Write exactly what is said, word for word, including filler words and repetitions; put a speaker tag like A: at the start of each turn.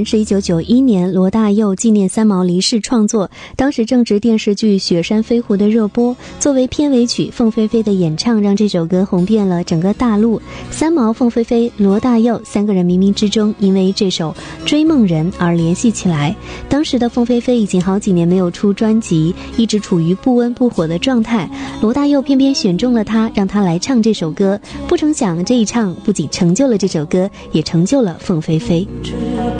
A: 年是一九九一年，罗大佑纪念三毛离世创作，当时正值电视剧《雪山飞狐》的热播，作为片尾曲，凤飞飞的演唱让这首歌红遍了整个大陆。三毛、凤飞飞、罗大佑三个人冥冥之中因为这首《追梦人》而联系起来。当时的凤飞飞已经好几年没有出专辑，一直处于不温不火的状态，罗大佑偏偏选中了他，让他来唱这首歌。不成想这一唱不仅成就了这首歌，也成就了凤飞飞。